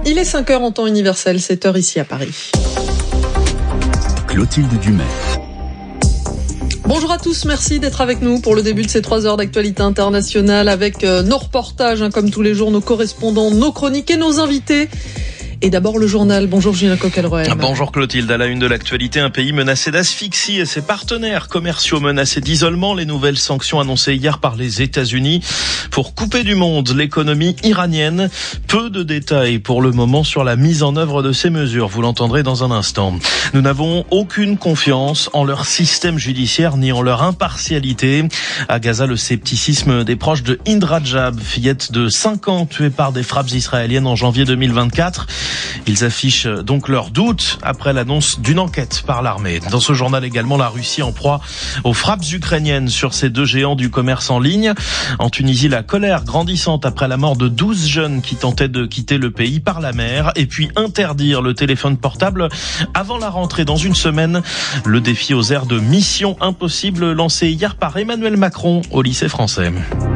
Il est 5h en temps universel, 7h ici à Paris. Clotilde Dumais. Bonjour à tous, merci d'être avec nous pour le début de ces 3 heures d'actualité internationale avec nos reportages, comme tous les jours, nos correspondants, nos chroniques et nos invités. Et d'abord le journal. Bonjour Julien Coquelroel. Bonjour Clotilde. À la une de l'actualité, un pays menacé d'asphyxie et ses partenaires commerciaux menacés d'isolement. Les nouvelles sanctions annoncées hier par les États-Unis pour couper du monde l'économie iranienne. Peu de détails pour le moment sur la mise en œuvre de ces mesures. Vous l'entendrez dans un instant. Nous n'avons aucune confiance en leur système judiciaire ni en leur impartialité. À Gaza, le scepticisme des proches de Hind Rajab, fillette de 5 ans tuée par des frappes israéliennes en janvier 2024. Ils affichent donc leurs doutes après l'annonce d'une enquête par l'armée. Dans ce journal également, la Russie en proie aux frappes ukrainiennes sur ces 2 géants du commerce en ligne. En Tunisie, la colère grandissante après la mort de 12 jeunes qui tentaient de quitter le pays par la mer. Et puis interdire le téléphone portable avant la rentrée dans une semaine. Le défi aux airs de mission impossible lancé hier par Emmanuel Macron au lycée français.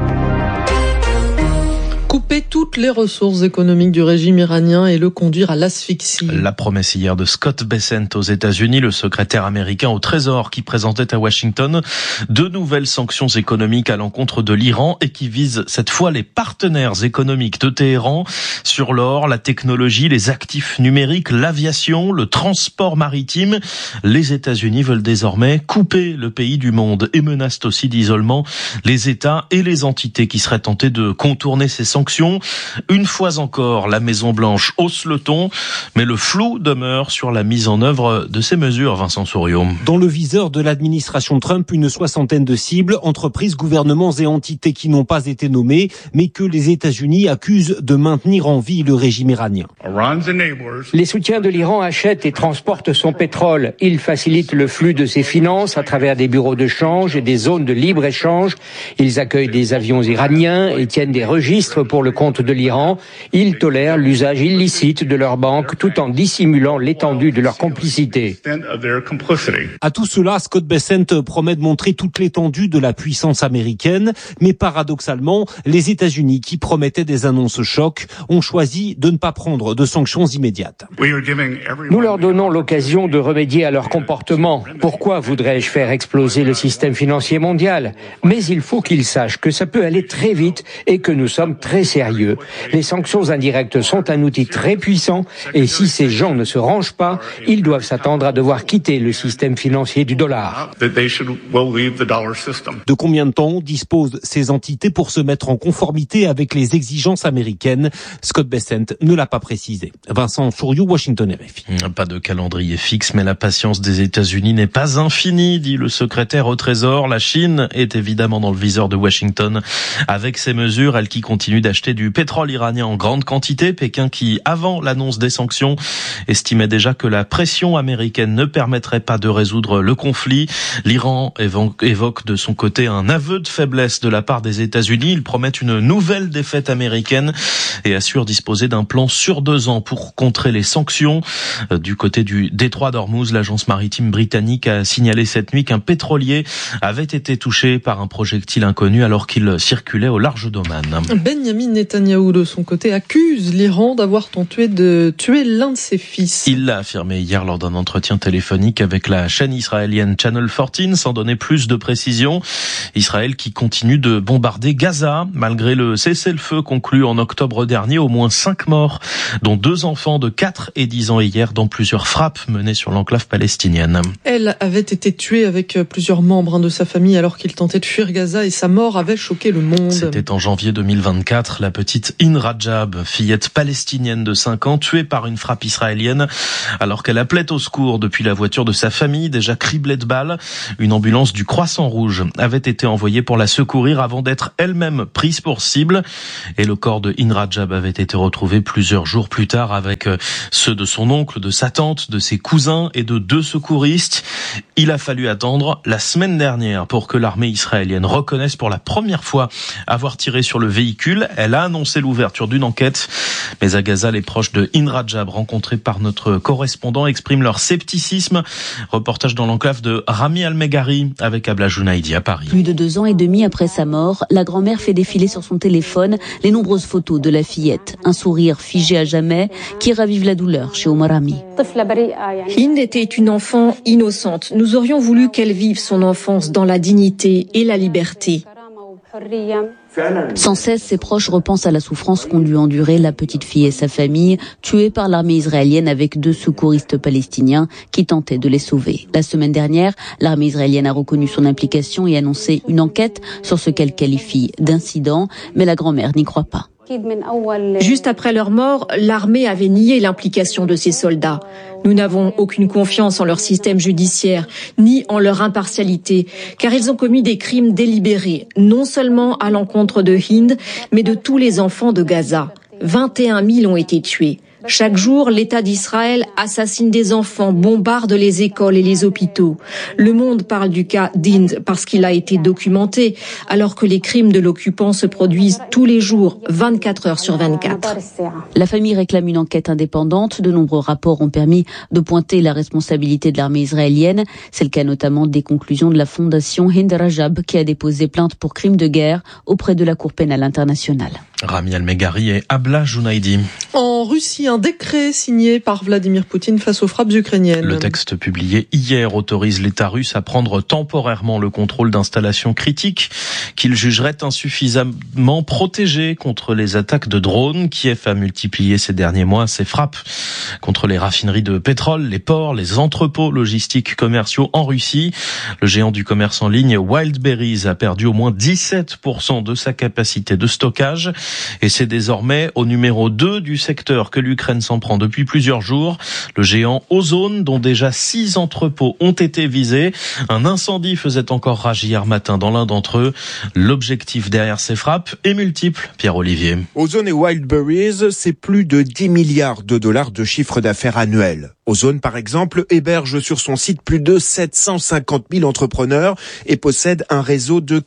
Couper toutes les ressources économiques du régime iranien et le conduire à l'asphyxie. La promesse hier de Scott Bessent aux États-Unis, le secrétaire américain au Trésor, qui présentait à Washington 2 nouvelles sanctions économiques à l'encontre de l'Iran et qui visent cette fois les partenaires économiques de Téhéran sur l'or, la technologie, les actifs numériques, l'aviation, le transport maritime. Les États-Unis veulent désormais couper le pays du monde et menacent aussi d'isolement les États et les entités qui seraient tentés de contourner ces sanctions. Une fois encore, la Maison-Blanche hausse le ton, mais le flou demeure sur la mise en œuvre de ces mesures, Vincent Souriau. Dans le viseur de l'administration Trump, une 60aine de cibles, entreprises, gouvernements et entités qui n'ont pas été nommées, mais que les États-Unis accusent de maintenir en vie le régime iranien. Les soutiens de l'Iran achètent et transportent son pétrole. Ils facilitent le flux de ses finances à travers des bureaux de change et des zones de libre-échange. Ils accueillent des avions iraniens et tiennent des registres pour le compte de l'Iran. Ils tolèrent l'usage illicite de leur banque tout en dissimulant l'étendue de leur complicité. À tout cela, Scott Bessent promet de montrer toute l'étendue de la puissance américaine, mais paradoxalement, les États-Unis, qui promettaient des annonces chocs, ont choisi de ne pas prendre de sanctions immédiates. Nous leur donnons l'occasion de remédier à leur comportement. Pourquoi voudrais-je faire exploser le système financier mondial ? Mais il faut qu'ils sachent que ça peut aller très vite et que nous sommes très sérieux. Les sanctions indirectes sont un outil très puissant et si ces gens ne se rangent pas, ils doivent s'attendre à devoir quitter le système financier du dollar. De combien de temps disposent ces entités pour se mettre en conformité avec les exigences américaines ? Scott Bessent ne l'a pas précisé. Vincent Souriau, Washington RFI. Pas de calendrier fixe, mais la patience des États-Unis n'est pas infinie, dit le secrétaire au Trésor. La Chine est évidemment dans le viseur de Washington avec ses mesures, elle qui continue d'acheter du pétrole iranien en grande quantité. Pékin qui, avant l'annonce des sanctions, estimait déjà que la pression américaine ne permettrait pas de résoudre le conflit. L'Iran évoque de son côté un aveu de faiblesse de la part des États-Unis. Il promet une nouvelle défaite américaine et assure disposer d'un plan sur 2 ans pour contrer les sanctions. Du côté du détroit d'Ormuz, l'agence maritime britannique a signalé cette nuit qu'un pétrolier avait été touché par un projectile inconnu alors qu'il circulait au large d'Oman. Benyamin Netanyahou, de son côté, accuse l'Iran d'avoir tenté de tuer l'un de ses fils. Il l'a affirmé hier lors d'un entretien téléphonique avec la chaîne israélienne Channel 14, sans donner plus de précisions. Israël qui continue de bombarder Gaza. Malgré le cessez-le-feu conclu en octobre dernier, au moins 5 morts, dont 2 enfants de 4 et 10 ans hier, dans plusieurs frappes menées sur l'enclave palestinienne. Elle avait été tuée avec plusieurs membres de sa famille alors qu'il tentait de fuir Gaza et sa mort avait choqué le monde. C'était en janvier 2024, la petite Hind Rajab, fillette palestinienne de 5 ans, tuée par une frappe israélienne alors qu'elle appelait au secours depuis la voiture de sa famille, déjà criblée de balles. Une ambulance du Croissant Rouge avait été envoyée pour la secourir avant d'être elle-même prise pour cible. Et le corps de Hind Rajab avait été retrouvé plusieurs jours plus tard avec ceux de son oncle, de sa tante, de ses cousins et de 2 secouristes. Il a fallu attendre la semaine dernière pour que l'armée israélienne reconnaisse pour la première fois avoir tiré sur le véhicule. Elle a annoncé l'ouverture d'une enquête. Mais à Gaza, les proches de Hind Rajab, rencontrés par notre correspondant, expriment leur scepticisme. Reportage dans l'enclave de Rami Al-Meghari avec Abla Jounaidi à Paris. Plus de 2 ans et demi après sa mort, la grand-mère fait défiler sur son téléphone les nombreuses photos de la fillette. Un sourire figé à jamais qui ravive la douleur chez Omar Rami. Hind était une enfant innocente. Nous aurions voulu qu'elle vive son enfance dans la dignité et la liberté. Sans cesse, ses proches repensent à la souffrance qu'ont dû endurer la petite fille et sa famille, tuées par l'armée israélienne avec 2 secouristes palestiniens qui tentaient de les sauver. La semaine dernière, l'armée israélienne a reconnu son implication et annoncé une enquête sur ce qu'elle qualifie d'incident, mais la grand-mère n'y croit pas. Juste après leur mort, l'armée avait nié l'implication de ces soldats. Nous n'avons aucune confiance en leur système judiciaire, ni en leur impartialité, car ils ont commis des crimes délibérés, non seulement à l'encontre de Hind, mais de tous les enfants de Gaza. 21 000 ont été tués. Chaque jour, l'État d'Israël assassine des enfants, bombarde les écoles et les hôpitaux. Le monde parle du cas d'Hind parce qu'il a été documenté, alors que les crimes de l'occupant se produisent tous les jours, 24 heures sur 24. La famille réclame une enquête indépendante. De nombreux rapports ont permis de pointer la responsabilité de l'armée israélienne. C'est le cas notamment des conclusions de la fondation Hind Rajab qui a déposé plainte pour crimes de guerre auprès de la Cour pénale internationale. Rami Al-Meghari et Abla Jounaidi. En Russie, un décret signé par Vladimir Poutine face aux frappes ukrainiennes. Le texte publié hier autorise l'État russe à prendre temporairement le contrôle d'installations critiques qu'il jugerait insuffisamment protégées contre les attaques de drones. Kiev a multiplié ces derniers mois ses frappes contre les raffineries de pétrole, les ports, les entrepôts logistiques commerciaux en Russie. Le géant du commerce en ligne Wildberries a perdu au moins 17% de sa capacité de stockage. Et c'est désormais au numéro 2 du secteur que l'Ukraine s'en prend depuis plusieurs jours. Le géant Ozone, dont déjà 6 entrepôts ont été visés. Un incendie faisait encore rage hier matin dans l'un d'entre eux. L'objectif derrière ces frappes est multiple. Pierre-Olivier. Ozone et Wildberries, c'est plus de 10 milliards de dollars de chiffre d'affaires annuel. Ozone, par exemple, héberge sur son site plus de 750 000 entrepreneurs et possède un réseau de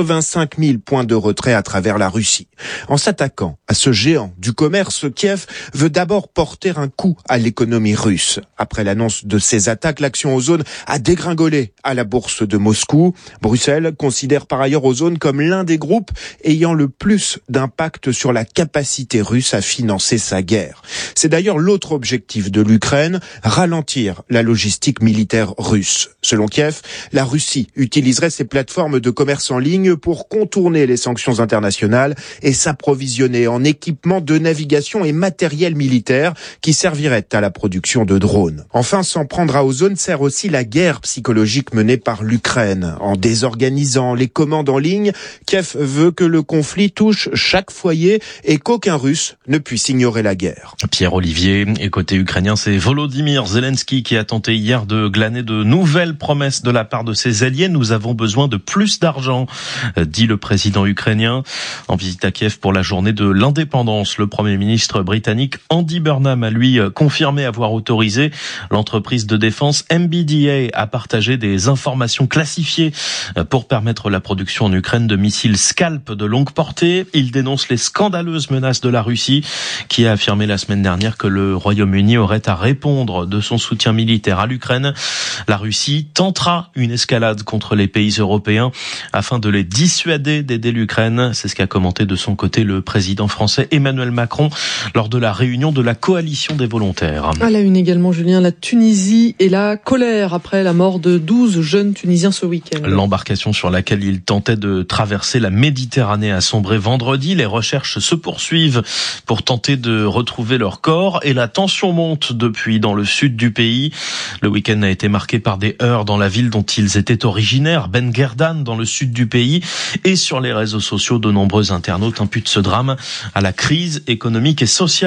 85 000 points de retrait à travers la Russie. En s'attaquant à ce géant du commerce, Kiev veut d'abord porter un coup à l'économie russe. Après l'annonce de ces attaques, l'action Ozone a dégringolé à la bourse de Moscou. Bruxelles considère par ailleurs Ozone comme l'un des groupes ayant le plus d'impact sur la capacité russe à financer sa guerre. C'est d'ailleurs l'autre objectif de l'Ukraine, ralentir la logistique militaire russe. Selon Kiev, la Russie utiliserait ses plateformes de commerce en ligne pour contourner les sanctions internationales et s'approvisionner en équipements de navigation et matériel militaire qui servirait à la production de drones. Enfin, s'en prendre à Ozone sert aussi la guerre psychologique menée par l'Ukraine. En désorganisant les commandes en ligne, Kiev veut que le conflit touche chaque foyer et qu'aucun Russe ne puisse ignorer la guerre. Pierre-Olivier, et côté ukrainien, c'est Volodymyr Zelensky qui a tenté hier de glaner de nouvelles promesses de la part de ses alliés. Nous avons besoin de plus d'argent, dit le président ukrainien. En visite à Kiev pour la journée de l'indépendance, le Premier ministre britannique Andy Burnham a lui confirmé avoir autorisé l'entreprise de défense MBDA à partager des informations classifiées pour permettre la production en Ukraine de missiles Scalp de longue portée. Il dénonce les scandaleuses menaces de la Russie qui a affirmé la semaine dernière que le Royaume-Uni aurait à répondre de son soutien militaire à l'Ukraine. La Russie tentera une escalade contre les pays européens afin de les dissuader d'aider l'Ukraine. C'est ce qu'a commenté de son côté le président français Emmanuel Macron lors de la réunion de la coalition des volontaires. À la une également, Julien, la Tunisie et la colère après la mort de 12 jeunes Tunisiens ce week-end. L'embarcation sur laquelle ils tentaient de traverser la Méditerranée a sombré vendredi. Les recherches se poursuivent pour tenter de retrouver leur corps et la tension monte depuis dans le sud du pays. Le week-end a été marqué par des heurts dans la ville dont ils étaient originaires, Ben Guerdan, dans le sud du pays. Et sur les réseaux sociaux, de nombreux internautes imputent ce drame à la crise économique et sociale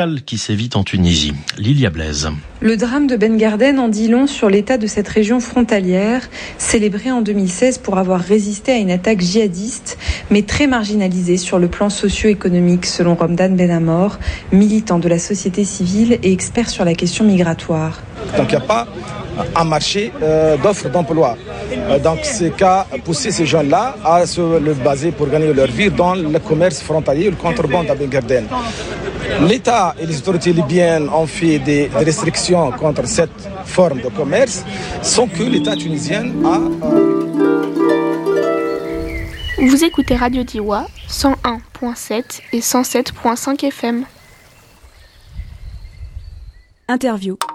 sociale qui sévit en Tunisie. Lilia Blaise. Le drame de Ben Garden en dit long sur l'état de cette région frontalière, célébrée en 2016 pour avoir résisté à une attaque djihadiste, mais très marginalisée sur le plan socio-économique, selon Romdan Benamor, militant de la société civile et expert sur la question migratoire. Donc il n'y a pas un marché d'offres d'emploi. Donc c'est qu'à pousser ces jeunes-là à se le baser pour gagner leur vie dans le commerce frontalier, le contrebande à Ben Garden. L'État et les autorités libyennes ont fait des restrictions contre cette forme de commerce, sans que l'État tunisien a... Vous écoutez Radio Diwa, 101.7 et 107.5 FM. Interview.